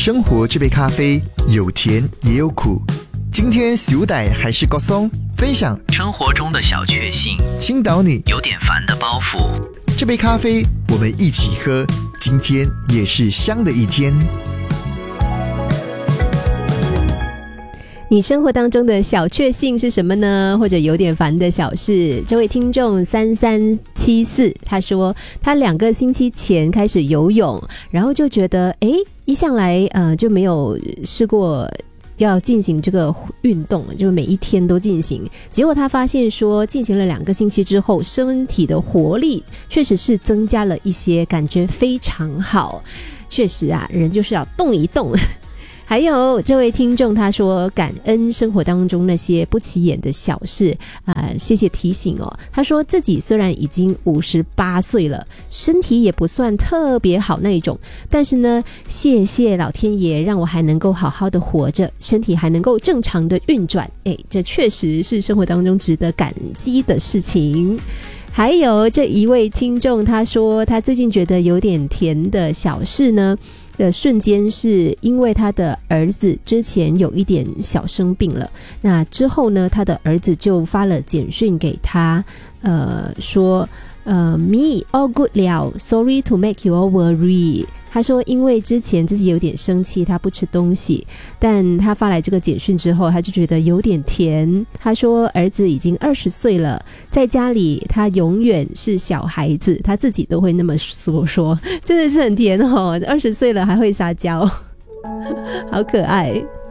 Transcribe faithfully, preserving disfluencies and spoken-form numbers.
生活这杯咖啡有甜也有苦。今天小歹还是高松，分享生活中的小确幸， 倾倒你有点烦的包袱。 这杯咖啡我们一起喝，今天也是香的一天。 你生活当中的小确幸是什么呢？或者有点烦的小事？这位听众三三七四他说，他两个星期前开始游泳，然后就觉得诶一向来呃就没有试过要进行这个运动，就每一天都进行，结果他发现说进行了两个星期之后，身体的活力确实是增加了一些，感觉非常好。确实啊，人就是要动一动。还有这位听众他说，感恩生活当中那些不起眼的小事啊、呃，谢谢提醒哦。他说自己虽然已经五十八岁了，身体也不算特别好那一种，但是呢，谢谢老天爷让我还能够好好的活着，身体还能够正常的运转，诶，这确实是生活当中值得感激的事情。还有这一位听众他说，他最近觉得有点甜的小事呢的瞬间，是因为他的儿子之前有一点小生病了，那之后呢，他的儿子就发了简讯给他，呃，说呃 me all good 了 sorry to make you all worry。 他说因为之前自己有点生气，他不吃东西，但他发来这个简讯之后，他就觉得有点甜。他说儿子已经二十岁了，在家里他永远是小孩子，他自己都会那么说说，真的是很甜哦，二十岁了还会撒娇，好可爱。